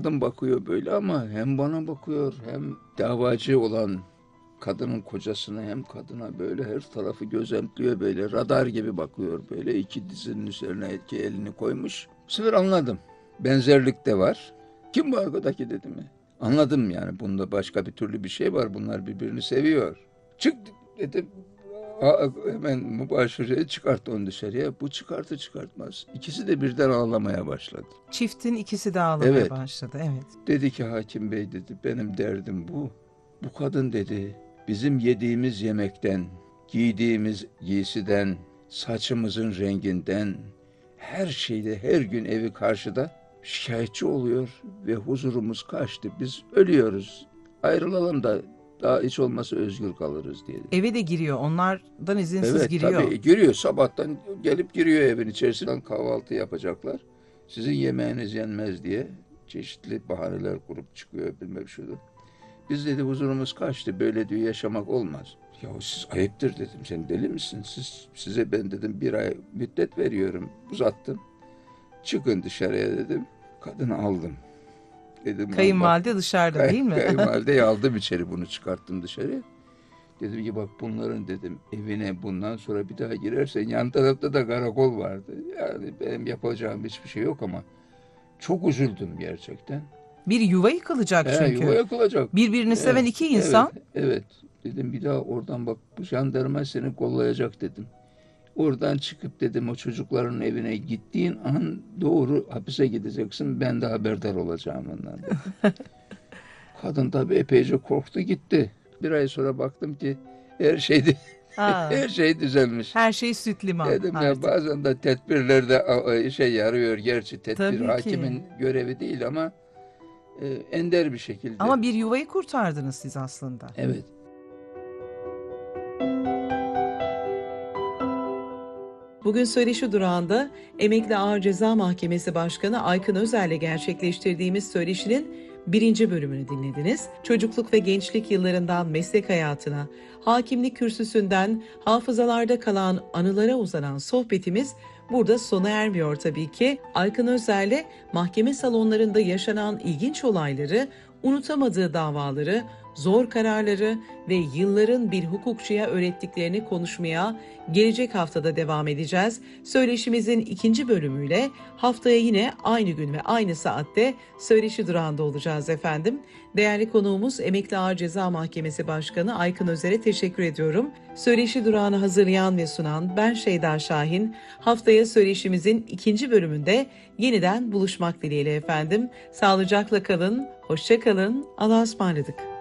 kadın bakıyor böyle ama hem bana bakıyor hem davacı olan kadının kocasına hem kadına böyle her tarafı gözemliyor böyle radar gibi bakıyor böyle iki dizinin üzerine iki elini koymuş. Bu sefer anladım. Benzerlik de var. Kim bu arkadaki dedim ya. Anladım yani bunda başka bir türlü bir şey var. Bunlar birbirini seviyor. Çık dedim. Hemen mübaşireye çıkarttı onu dışarıya. Bu çıkartı çıkartmaz. İkisi de birden ağlamaya başladı. Çiftin ikisi de ağlamaya Evet. başladı. Evet. Dedi ki hakim bey dedi benim derdim bu. Bu kadın dedi bizim yediğimiz yemekten, giydiğimiz giysiden, saçımızın renginden, her şeyde her gün evi karşıda şikayetçi oluyor ve huzurumuz kaçtı. Biz ölüyoruz. Ayrılalım da daha hiç olmazsa özgür kalırız diye. Eve de giriyor. Onlardan izinsiz Evet giriyor. tabii giriyor. Sabahtan gelip giriyor evin içerisinden kahvaltı yapacaklar. Sizin yemeğiniz yenmez diye çeşitli bahaneler kurup çıkıyor bilmem şudur. Biz dedi huzurumuz kaçtı. Böyle diyor yaşamak olmaz. Ya siz ayıptır dedim. Sen deli misin? Size ben dedim bir ay müddet veriyorum. Uzattım. Çıkın dışarıya dedim. Kadını aldım. Dedim, Kayınvalide dışarıda değil mi? Kayınvalideyi aldım içeri bunu çıkarttım dışarı. Dedim ki bak bunların dedim evine bundan sonra bir daha girersen yan tarafta da karakol vardı. Yani benim yapacağım hiçbir şey yok ama çok üzüldüm gerçekten. Bir yuva yıkılacak çünkü. Yuva yakılacak. Birbirini seven iki insan. Evet. Dedim bir daha oradan bak bu jandarma seni kollayacak dedim. Oradan çıkıp dedim o çocukların evine gittiğin an doğru hapise gideceksin. Ben de haberdar olacağım ondan dedim. Kadın tabii epeyce korktu gitti. Bir ay sonra baktım ki her her şey düzelmiş. Her şey süt liman. Dedim ya bazen de tedbirlerde şey yarıyor. Gerçi tedbir Tabii hakimin görevi değil ama ender bir şekilde. Ama bir yuvayı kurtardınız siz aslında. Evet. Bugün Söyleşi Durağı'nda Emekli Ağır Ceza Mahkemesi Başkanı Aykın Özer'le gerçekleştirdiğimiz söyleşinin 1. bölümünü dinlediniz. Çocukluk ve gençlik yıllarından meslek hayatına, hakimlik kürsüsünden hafızalarda kalan anılara uzanan sohbetimiz burada sona ermiyor tabii ki. Aykın Özer'le mahkeme salonlarında yaşanan ilginç olayları, unutamadığı davaları, zor kararları ve yılların bir hukukçuya öğrettiklerini konuşmaya gelecek haftada devam edeceğiz. Söyleşimizin 2. bölümüyle haftaya yine aynı gün ve aynı saatte Söyleşi Durağı'nda olacağız efendim. Değerli konuğumuz Emekli Ağır Ceza Mahkemesi Başkanı Aykın Özer'e teşekkür ediyorum. Söyleşi Durağı'nı hazırlayan ve sunan ben Şeyda Şahin. Haftaya söyleşimizin 2. bölümünde yeniden buluşmak dileğiyle efendim. Sağlıcakla kalın, hoşça kalın, Allah'a ısmarladık.